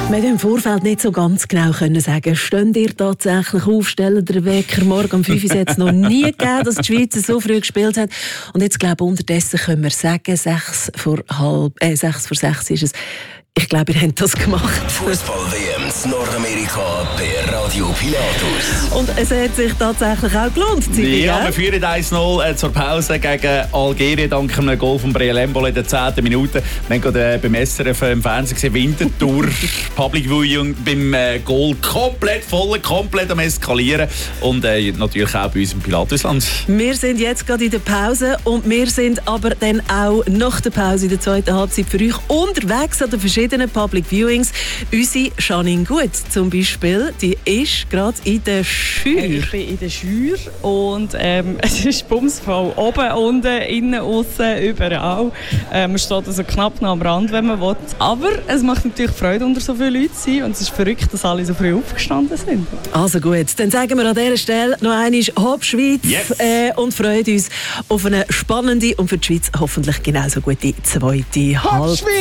Wir konnten im Vorfeld nicht so ganz genau sagen, stehen ihr tatsächlich auf, stellen den Wecker morgen um 5 Uhr, es noch nie gegeben, dass die Schweiz so früh gespielt hat. Und jetzt, glaube ich, unterdessen können wir sagen, 6 vor 6 ist es. Ich glaube, ihr habt das gemacht. Fußball-WM in Nordamerika per Radio Pilatus. Und es hat sich tatsächlich auch gelohnt. Ja, wir führen 1-0 zur Pause gegen Algerien, dank einem Goal von Brielembolo in der 10. Minute. Wir haben gerade beim SRF im Fernsehen gesehen, Winterthur, Public Viewing beim Goal komplett voll, komplett am Eskalieren. Und natürlich auch bei uns im Pilatusland. Wir sind jetzt gerade in der Pause und wir sind aber dann auch nach der Pause in der zweiten Halbzeit für euch unterwegs an den verschiedenen Public Viewings. Unsere Janine Gut zum Beispiel, die ist gerade in der Schür. Ich bin in der Schür und es ist bumsvoll. Oben, unten, innen, aussen, überall. Man steht also knapp noch am Rand, wenn man will. Aber es macht natürlich Freude, unter so vielen Leuten zu sein. Und es ist verrückt, dass alle so früh aufgestanden sind. Also gut, dann sagen wir an dieser Stelle noch einmal Hopp Schweiz, yes. Und freuen uns auf eine spannende und für die Schweiz hoffentlich genauso gute zweite Halbzeit.